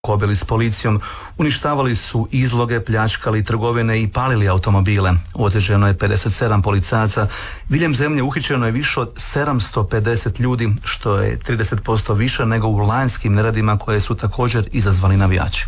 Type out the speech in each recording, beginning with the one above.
kobili s policijom, uništavali su izloge, pljačkali trgovine i palili automobile. Ozlijeđeno je 57 policajaca. Diljem zemlje uhićeno je više od 750 ljudi, što je 30% više nego u lanjskim neredima koje su također izazvali navijači.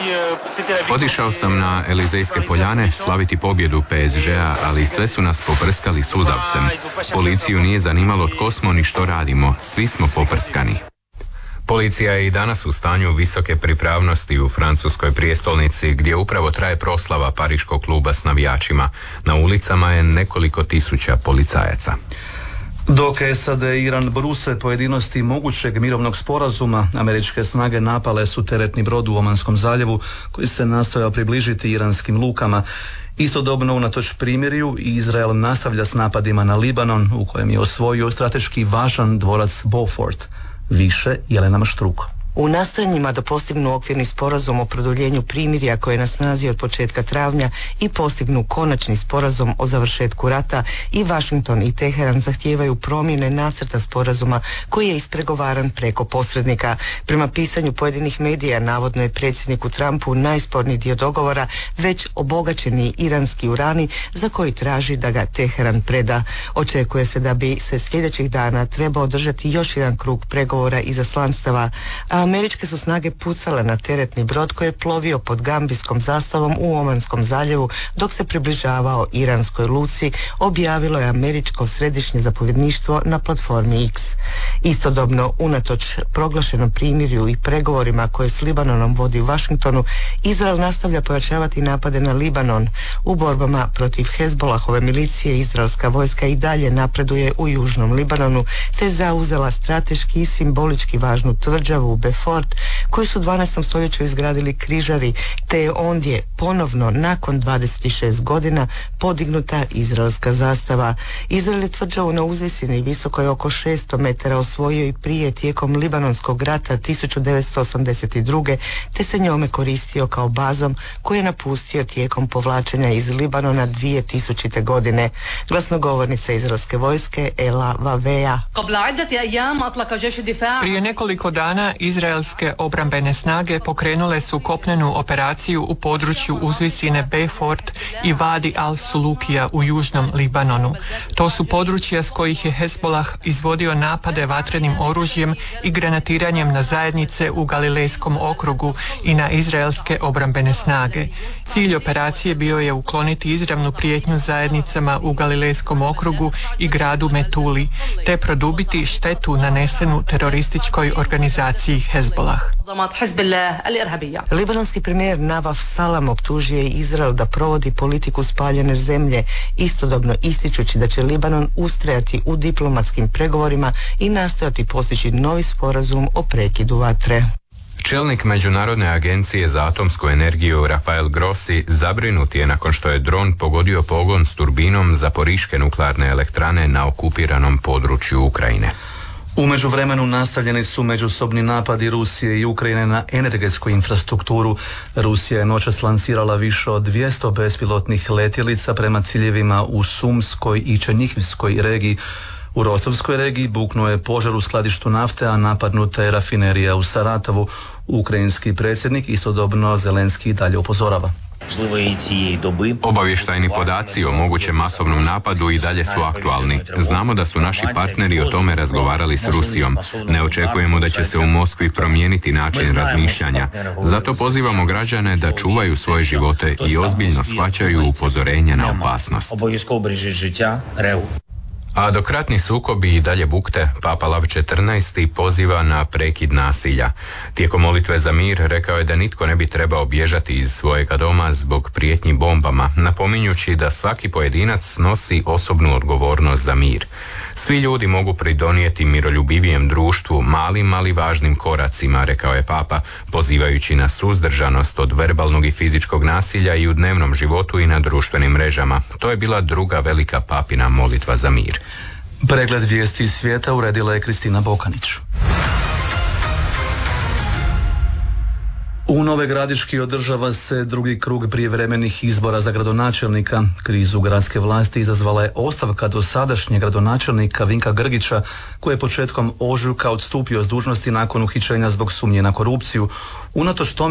Otišao sam na Elizejske poljane slaviti pobjedu PSG-a, ali sve su nas poprskali suzavcem. Policiju nije zanimalo tko smo ni što radimo, svi smo poprskani. Policija je i danas u stanju visoke pripravnosti u francuskoj prijestolnici, gdje upravo traje proslava pariškog kluba s navijačima. Na ulicama je nekoliko tisuća policajaca. Dok SAD i Iran bruse pojedinosti mogućeg mirovnog sporazuma, američke snage napale su teretni brod u Omanskom zaljevu koji se nastojao približiti iranskim lukama. Istodobno, unatoč primirju, Izrael nastavlja s napadima na Libanon, u kojem je osvojio strateški važan dvorac Beaufort. Više Jelena Maštruko. U nastojanjima da postignu okvirni sporazum o produljenju primirja koje je na snazi od početka travnja i postignu konačni sporazum o završetku rata, i Washington i Teheran zahtijevaju promjene nacrta sporazuma koji je ispregovaran preko posrednika. Prema pisanju pojedinih medija, navodno je predsjedniku Trumpu najsporniji dio dogovora već obogaćeni iranski urani za koji traži da ga Teheran preda. Očekuje se da bi se sljedećih dana trebao održati još jedan krug pregovora izaslanstava. Američke su snage pucale na teretni brod koji je plovio pod gambijskom zastavom u Omanskom zaljevu dok se približavao iranskoj luci, objavilo je američko središnje zapovjedništvo na platformi X. Istodobno, unatoč proglašenom primirju i pregovorima koje s Libanonom vodi u Washingtonu, Izrael nastavlja pojačavati napade na Libanon. U borbama protiv Hezbolahove milicije izraelska vojska i dalje napreduje u južnom Libanonu te zauzela strateški i simbolički važnu tvrđavu Beaufort koju su u 12. stoljeću izgradili križari, te je ondje ponovno nakon 26 godina podignuta izraelska zastava. Izrael je tvrđavu na uzvisini visokoj oko 600 metara osvojio i prije tijekom Libanonskog rata 1982. te se njome koristio kao bazom koju je napustio tijekom povlačenja iz Libanona 2000. godine. Glasnogovornica izraelske vojske Ela Vavea. Prije nekoliko dana izraelske obrambene snage pokrenule su kopnenu operaciju u području uzvisine Beaufort i Vadi al-Sulukija u južnom Libanonu. To su područja s kojih je Hezbolah izvodio napade vatrenim oružjem i granatiranjem na zajednice u Galilejskom okrugu i na izraelske obrambene snage. Cilj operacije bio je ukloniti izravnu prijetnju zajednicama u Galilejskom okrugu i gradu Metuli, te produbiti štetu nanesenu terorističkoj organizaciji Hezbollah. Libanonski premijer Navaf Salam optužio je Izrael da provodi politiku spaljene zemlje, istodobno ističući da će Libanon ustrajati u diplomatskim pregovorima i nastojati postići novi sporazum o prekidu vatre. Čelnik Međunarodne agencije za atomsku energiju Rafael Grossi zabrinut je nakon što je dron pogodio pogon s turbinom Zaporiške nuklearne elektrane na okupiranom području Ukrajine. U međuvremenu nastavljeni su međusobni napadi Rusije i Ukrajine na energetsku infrastrukturu. Rusija je noćas lansirala više od 200 bespilotnih letjelica prema ciljevima u Sumskoj i Černjihivskoj regiji. U Rostovskoj regiji buknuo je požar u skladištu nafte, a napadnuta je rafinerija u Saratovu. Ukrajinski predsjednik istodobno Zelenski dalje upozorava. Obavještajni podaci o mogućem masovnom napadu i dalje su aktualni. Znamo da su naši partneri o tome razgovarali s Rusijom. Ne očekujemo da će se u Moskvi promijeniti način razmišljanja. Zato pozivamo građane da čuvaju svoje živote i ozbiljno shvaćaju upozorenja na opasnost. A dok ratni sukobi i dalje bukte, Papa Lav XIV poziva na prekid nasilja. Tijekom molitve za mir rekao je da nitko ne bi trebao bježati iz svojega doma zbog prijetnji bombama, napominjući da svaki pojedinac nosi osobnu odgovornost za mir. Svi ljudi mogu pridonijeti miroljubivijem društvu malim, ali važnim koracima, rekao je Papa, pozivajući na suzdržanost od verbalnog i fizičkog nasilja i u dnevnom životu i na društvenim mrežama. To je bila druga velika papina molitva za mir. Pregled vijesti iz svijeta uredila je Kristina Bokanić. U Nove Gradiški održava se drugi krug prijevremenih izbora za gradonačelnika. Krizu gradske vlasti izazvala je ostavka dosadašnjeg gradonačelnika Vinka Grgića, koji je početkom ožujka odstupio s dužnosti nakon uhićenja zbog sumnje na korupciju. Unatoč tome